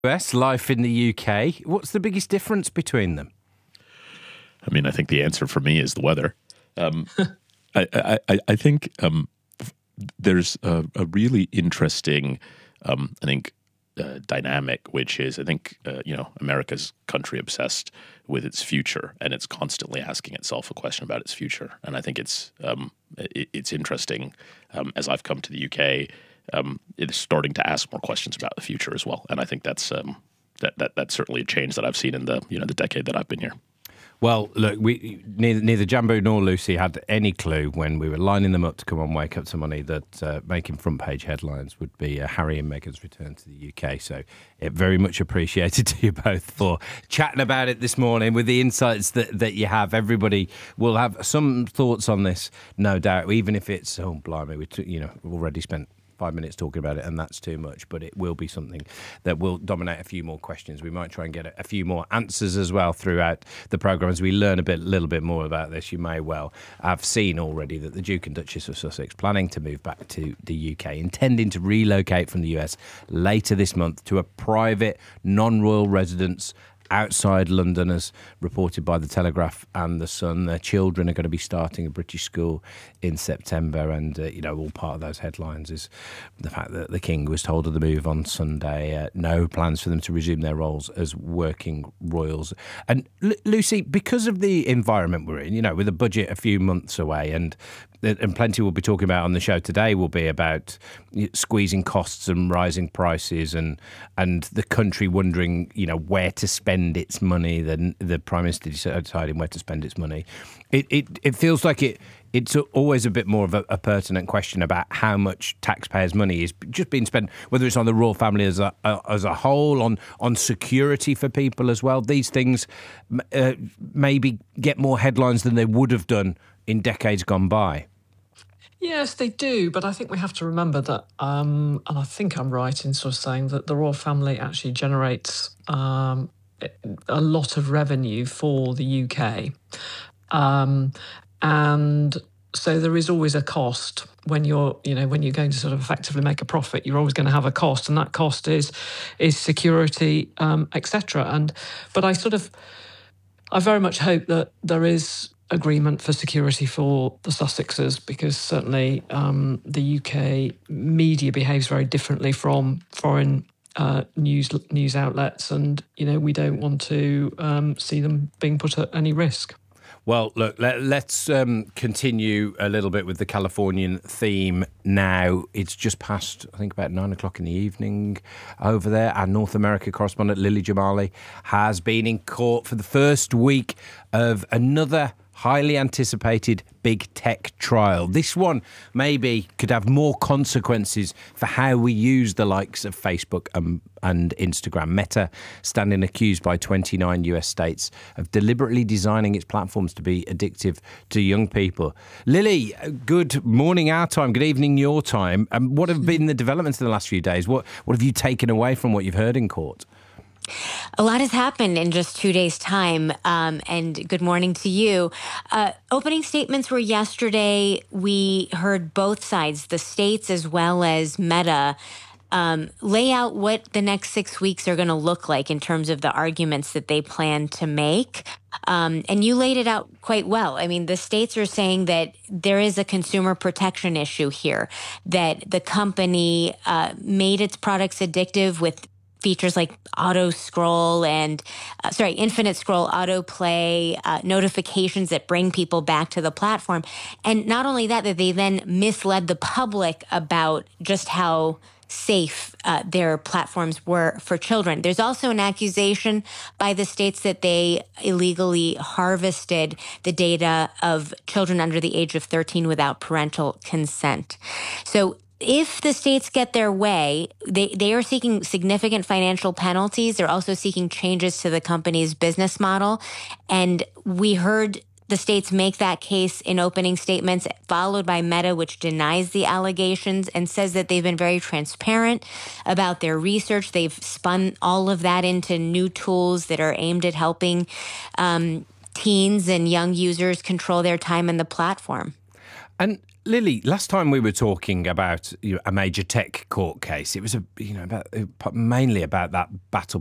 US, life in the UK. What's the biggest difference between them? I mean, I think the answer for me is the weather. I think there's a really interesting, dynamic, which is America's country obsessed with its future, and it's constantly asking itself a question about its future. And I think it's interesting as I've come to the UK. It is starting to ask more questions about the future as well, and I think that's certainly a change that I've seen in the decade that I've been here. Well, look, neither Jambo nor Lucy had any clue when we were lining them up to come on Wake Up to Money that making front page headlines would be Harry and Meghan's return to the UK. So it very much appreciated to you both for chatting about it this morning with the insights that you have. Everybody will have some thoughts on this, no doubt, even if it's, oh, blimey, we've already spent 5 minutes talking about it, and that's too much, but it will be something that will dominate a few more questions. We might try and get a few more answers as well throughout the programme as we learn a little bit more about this. You may well have seen already that the Duke and Duchess of Sussex planning to move back to the UK, intending to relocate from the US later this month to a private non-royal residence outside London, as reported by The Telegraph and The Sun. Their children are going to be starting a British school in September, and all part of those headlines is the fact that the King was told of the move on Sunday. No plans for them to resume their roles as working royals. And Lucy, because of the environment we're in, with a budget a few months away, and plenty we'll be talking about on the show today will be about squeezing costs and rising prices, and the country wondering, where to spend its money. The Prime Minister deciding where to spend its money. It feels like it's always a bit more of a pertinent question about how much taxpayers' money is just being spent, whether it's on the royal family as a whole, on security for people as well. These things maybe get more headlines than they would have done in decades gone by. Yes, they do, but I think we have to remember that, and I think I'm right in sort of saying that the royal family actually generates a lot of revenue for the UK. And so there is always a cost when you're going to sort of effectively make a profit. You're always going to have a cost, and that cost is security, etc. But I very much hope that there is agreement for security for the Sussexes, because certainly the UK media behaves very differently from foreign news outlets, and we don't want to see them being put at any risk. Well, look, let's continue a little bit with the Californian theme now. It's just past, I think, about 9 o'clock in the evening over there. Our North America correspondent, Lily Jamali, has been in court for the first week of another highly anticipated big tech trial. This one maybe could have more consequences for how we use the likes of Facebook and Instagram. Meta standing accused by 29 US states of deliberately designing its platforms to be addictive to young people. Lily, good morning our time, good evening your time. What have been the developments in the last few days? What have you taken away from what you've heard in court? A lot has happened in just 2 days' time, and good morning to you. Opening statements were yesterday. We heard both sides, the states as well as Meta, lay out what the next 6 weeks are going to look like in terms of the arguments that they plan to make. And you laid it out quite well. I mean, the states are saying that there is a consumer protection issue here, that the company made its products addictive with features like auto scroll and infinite scroll, autoplay, notifications that bring people back to the platform. And not only that they then misled the public about just how safe their platforms were for children. There's also an accusation by the states that they illegally harvested the data of children under the age of 13 without parental consent. So if the states get their way, they are seeking significant financial penalties. They're also seeking changes to the company's business model. And we heard the states make that case in opening statements, followed by Meta, which denies the allegations and says that they've been very transparent about their research. They've spun all of that into new tools that are aimed at helping teens and young users control their time in the platform. And Lily, last time we were talking about a major tech court case, it was mainly about that battle